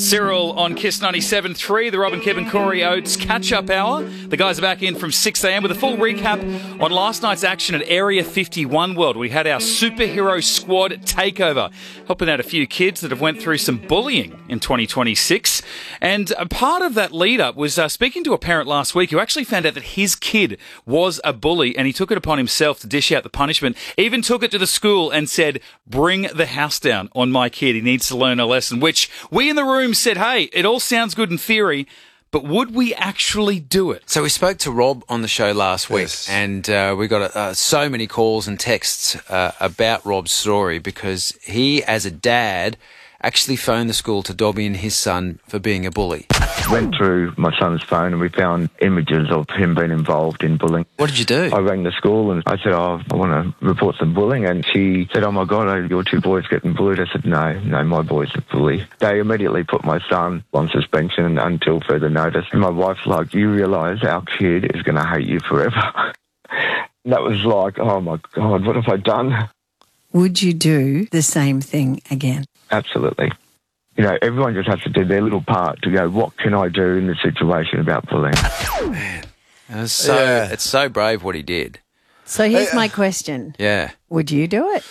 Cyril on Kiss 97.3, the Rob and Kevin Corey Oates catch-up hour. The guys are back in from 6 a.m. with a full recap on last night's action at Area 51 World. We had our superhero squad takeover, helping out a few kids that have went through some bullying in 2026. And a part of that lead-up was speaking to a parent last week who actually found out that his kid was a bully, and he took it upon himself to dish out the punishment, even took it to the school and said, "Bring the house down on my kid. He needs to learn a lesson," which we in the room said, hey, it all sounds good in theory, but would we actually do it? So we spoke to Rob on the show last week, Yes. and we got so many calls and texts about Rob's story because he, as a dad, actually phoned the school to dob in his son for being a bully. Went through my son's phone and we found images of him being involved in bullying. What did you do? I rang the school and I said, I want to report some bullying. And she said, oh my God, are your two boys getting bullied? I said, no, my boy's a bully. They immediately put my son on suspension until further notice. And my wife's like, you realise our kid is going to hate you forever. That was like, oh my God, what have I done? Would you do the same thing again? Absolutely. You know, everyone just has to do their little part to go, what can I do in this situation about bullying? It's so brave what he did. So here's my question. Yeah. Would you do it?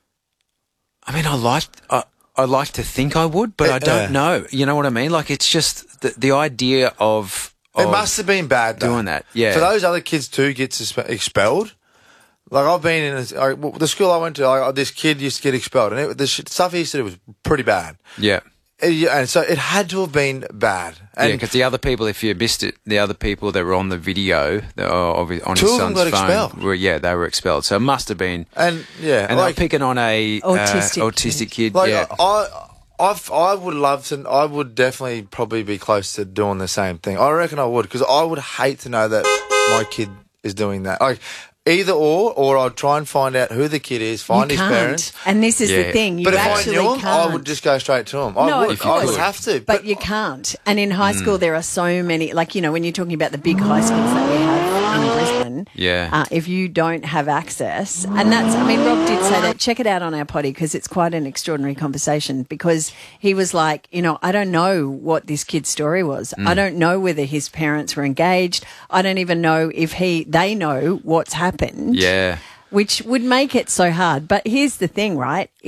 I mean, I like to think I would, but I don't know. You know what I mean? Like, it's just the idea of It must have been bad, though. doing that. Yeah. For those other kids too get expelled. Like, I've been in the school I went to, this kid used to get expelled, and the stuff he used to do was pretty bad. Yeah. And so it had to have been bad. And Yeah, because the other people, if you missed it, the other people that were on the video on his Two of them son's got phone, expelled. they were expelled. So it must have been. And yeah, And they're picking on a Autistic kid. like yeah. I would love to. I would definitely probably be close to doing the same thing. I reckon I would, because I would hate to know that my kid is doing that. Like, either or I'd try and find out who the kid is, find You his can't. parents. And this is the thing. You But if I actually knew him, can't. I would just go straight to him. No, I of course. would have to. But you can't. And in high school, there are so many, like, you know, when you're talking about the big high schools that we have in Brisbane, Yeah. if you don't have access, and that's, I mean, Rob did say that, check it out on our potty because it's quite an extraordinary conversation, because he was like, you know, I don't know what this kid's story was. I don't know whether his parents were engaged. I don't even know if they know what's happened. Yeah. Which would make it so hard. But here's the thing, right?